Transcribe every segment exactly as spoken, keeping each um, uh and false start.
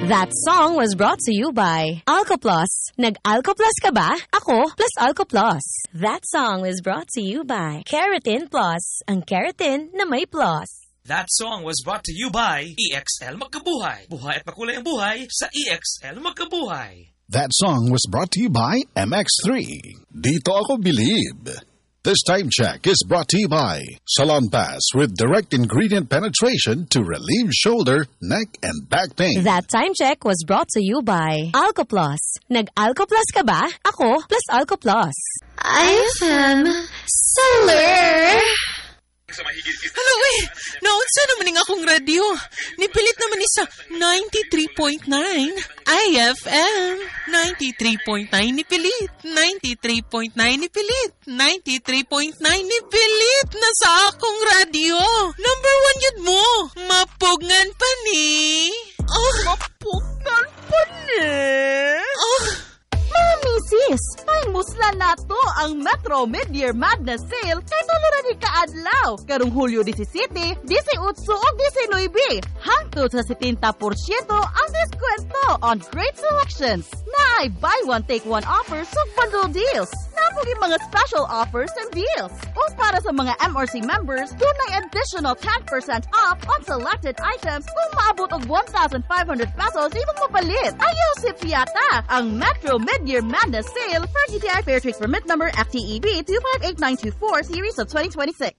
That song was brought to you by Alcoplus. Nag-Alcoplus ka ba? Ako plus Alcoplus. That song was brought to you by Keratin Plus. Ang keratin na may plus. That song was brought to you by E X L Magkabuhay. Buhay at makulay ang buhay sa E X L Magkabuhay. That song was brought to you by M X three. Dito ako believe. This time check is brought to you by Salon Pass with direct ingredient penetration to relieve shoulder, neck, and back pain. That time check was brought to you by Alcoplus. Nag-Alcoplus ka ba? Ako plus Alcoplus. I F M Solar. Hello, eh! Naunsa naman nga akong radyo. Nipilit naman ni sa ninety-three point nine. I F M. ninety-three point nine nipilit. ninety-three point nine nipilit. ninety-three point nine nipilit na sa akong radyo. Number one yun mo. Mapugngan pa ni. Oh. Mapugngan pa ni. Oh. Mga misis, ay musla na to ang Metro Mid-Year Madness Sale kay tulura ni kaadlaw. Karong Hulyo seventeen, eighteen ug nineteen. Hangtod sa seventy percent ang diskwento on great selections. Na ay buy one take one offers ug bundle deals. Napugi mga special offers and deals. O para sa mga M R C members, dunay additional ten percent off on selected items kung maabot og one thousand five hundred pesos imong mapalit. Ayaw si Fiata ang Metro Mid-Year Madness Sale for G T I Fair Trade Permit Number F T E B two five eight nine two four Series of twenty twenty-six.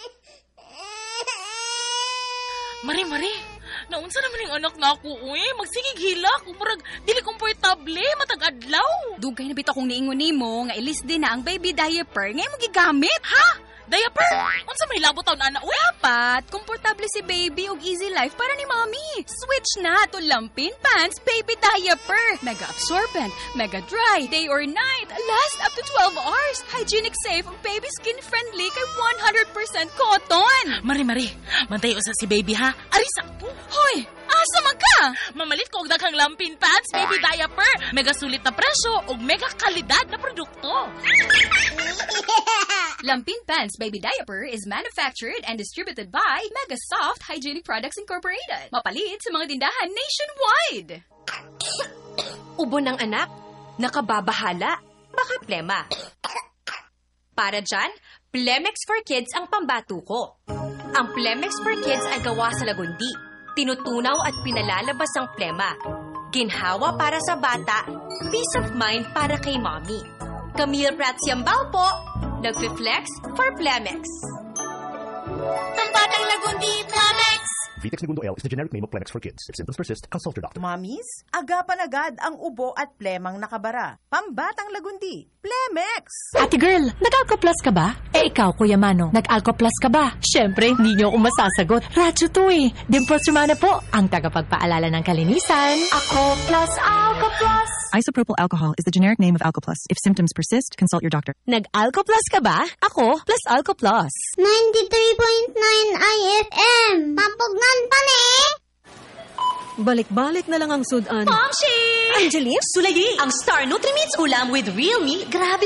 Mari, Mari. Naunsa naman yung anak na ako, uy. Magsigig hilak. Umarag, dili komportable. Matag-adlaw. Dugay na bitaw kong niingon nimo nga ilis din na ang baby diaper ngay mo gigamit. Ha? Diaper? Unsa may labot taon ana, uy? Dapat, komportable si baby ug easy life para ni mommy. Switch na to Lampin Pants Baby Diaper. Mega absorbent, mega dry, day or night. Last up to twelve hours. Hygienic safe ug baby skin friendly kay one hundred percent cotton. Mari, Mari. Mantay usa si baby, ha? Ari sakto. Hoy, asa man ka? Mamalit ko og daghang Lampin Pants Baby Diaper. Mega sulit na presyo ug mega kalidad na produkto. Lampin Pants Baby Diaper is manufactured and distributed by Mega Soft Hygienic Products Incorporated. Mapalit sa mga tindahan nationwide. Ubo ng anak, nakababahala, baka plema. Para dyan, Plemex for Kids ang pambatuko. Ang Plemex for Kids ay gawa sa lagundi. Tinutunaw at pinalalabas ang plema. Ginhawa para sa bata, peace of mind para kay mommy. Camille Prats Yambao po, nagfi-flex for Plemex. Pambatang Lagundi, Plemex! Vitex Segundo L is the generic name of Plemex for kids. If symptoms persist, consult your doctor. Mommies, agapan agad ang ubo at plemang nakabara. Pambatang Lagundi, Plemex! Ate girl, nag-Alcoplus ka ba? Eh ikaw, Kuya Mano, nag-Alcoplus ka ba? Siyempre, hindi niyo ako masasagot. Radyo to eh. Dimples Romana po, ang tagapagpaalala ng kalinisan. Ako plus Alcoplus. Isopropyl alcohol is the generic name of Alcoplus. If symptoms persist, consult your doctor. Nag-Alcoplus ka ba? Ako plus Alcoplus. ninety-three point nine I F M. Pampugnan pa ni. Balik-balik na lang ang sudan. Momshi! Angeline, Sulayi! Ang Star Nutrimits ulam with real meat, grabe